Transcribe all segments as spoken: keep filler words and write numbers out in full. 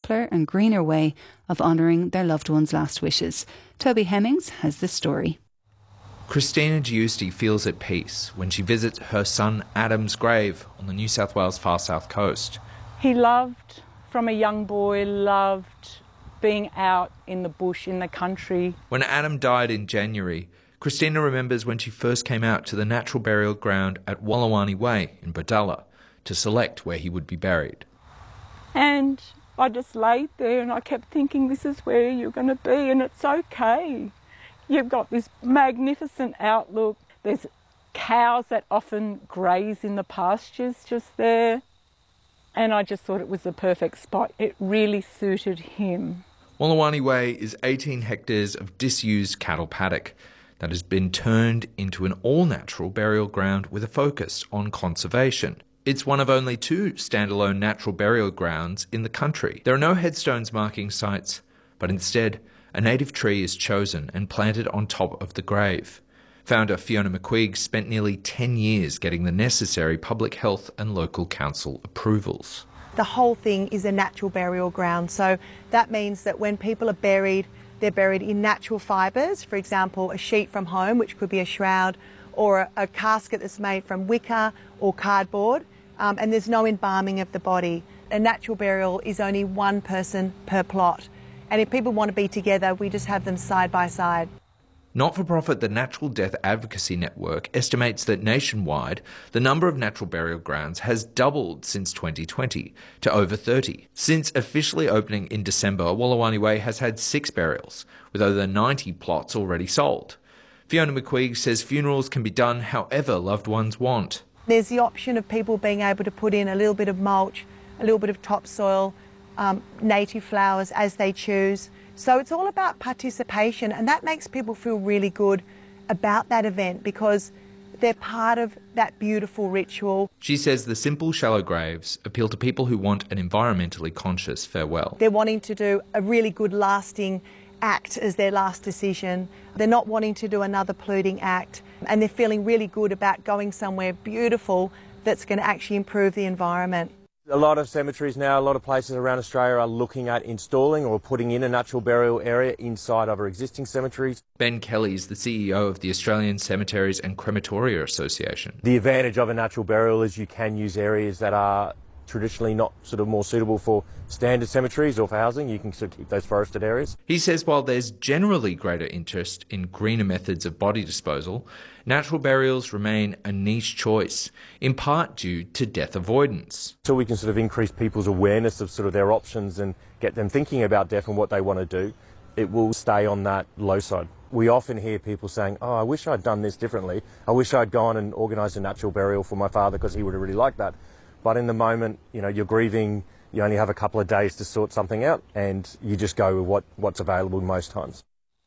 simpler and greener way of honouring their loved ones' last wishes. Toby Hemmings has the story. Christina Giusti feels at peace when she visits her son Adam's grave on the New South Wales far south coast. He loved, from a young boy, loved being out in the bush, in the country. When Adam died in January, Christina remembers when she first came out to the natural burial ground at Wallawani Way in Burdalla to select where he would be buried. And I just laid there and I kept thinking, this is where you're going to be, and it's okay. You've got this magnificent outlook. There's cows that often graze in the pastures just there. And I just thought it was the perfect spot. It really suited him. Wallawani Way is eighteen hectares of disused cattle paddock that has been turned into an all-natural burial ground with a focus on conservation. It's one of only two standalone natural burial grounds in the country. There are no headstones marking sites, but instead a native tree is chosen and planted on top of the grave. Founder Fiona McQuigg spent nearly ten years getting the necessary public health and local council approvals. The whole thing is a natural burial ground, so that means that when people are buried, they're buried in natural fibres, for example, a sheet from home, which could be a shroud, or a, a casket that's made from wicker or cardboard, um, and there's no embalming of the body. A natural burial is only one person per plot. And if people want to be together, we just have them side by side. Not-for-profit The Natural Death Advocacy Network estimates that nationwide, the number of natural burial grounds has doubled since twenty twenty to over thirty. Since officially opening in December, Wallawani Way has had six burials, with over ninety plots already sold. Fiona McQuigg says funerals can be done however loved ones want. There's the option of people being able to put in a little bit of mulch, a little bit of topsoil, Um, native flowers as they choose. So it's all about participation, and that makes people feel really good about that event because they're part of that beautiful ritual. She says the simple, shallow graves appeal to people who want an environmentally conscious farewell. They're wanting to do a really good lasting act as their last decision. They're not wanting to do another polluting act, and they're feeling really good about going somewhere beautiful that's going to actually improve the environment. A lot of cemeteries now, a lot of places around Australia are looking at installing or putting in a natural burial area inside of our existing cemeteries. Ben Kelly is the C E O of the Australian Cemeteries and Crematoria Association. The advantage of a natural burial is you can use areas that are traditionally not sort of more suitable for standard cemeteries or for housing. You can sort of keep those forested areas. He says while there's generally greater interest in greener methods of body disposal, natural burials remain a niche choice, in part due to death avoidance. So we can sort of increase people's awareness of sort of their options and get them thinking about death and what they want to do. It will stay on that low side. We often hear people saying, oh, I wish I'd done this differently. I wish I'd gone and organised a natural burial for my father because he would have really liked that. But in the moment, you know, you're grieving, you only have a couple of days to sort something out and you just go with what, what's available most times.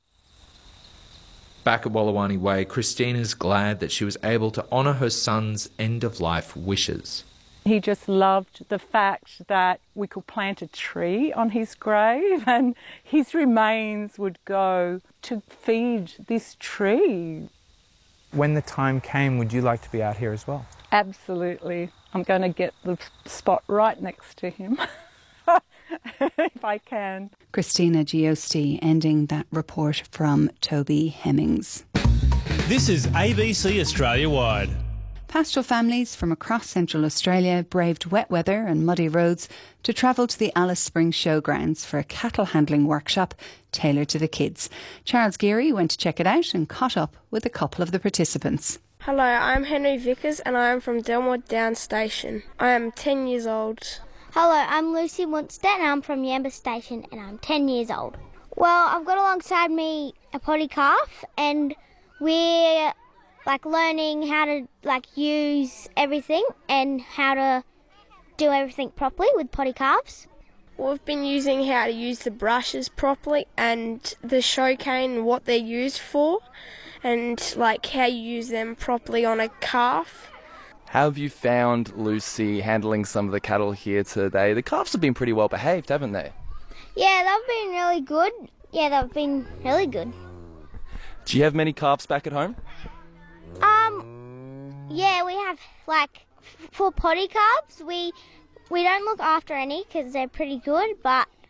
Back at Wallawani Way, Christina's glad that she was able to honour her son's end-of-life wishes. He just loved the fact that we could plant a tree on his grave and his remains would go to feed this tree. When the time came, would you like to be out here as well? Absolutely. I'm going to get the spot right next to him, if I can. Christina Giusti ending that report from Toby Hemmings. This is A B C Australia Wide. Pastoral families from across Central Australia braved wet weather and muddy roads to travel to the Alice Springs Showgrounds for a cattle handling workshop tailored to the kids. Charles Geary went to check it out and caught up with a couple of the participants. Hello, I'm Henry Vickers and I am from Delmore Downs Station. I am ten years old. Hello, I'm Lucy Munster and I'm from Yamba Station and I'm ten years old. Well, I've got alongside me a potty calf and we're like learning how to like use everything and how to do everything properly with potty calves. We've been using how to use the brushes properly and the show cane and what they're used for, and like how you use them properly on a calf. How have you found Lucy handling some of the cattle here today? The calves have been pretty well behaved, haven't they? Yeah, they've been really good. Yeah, they've been really good. Do you have many calves back at home? Um, yeah, we have like for potty calves. We we don't look after any because they're pretty good, but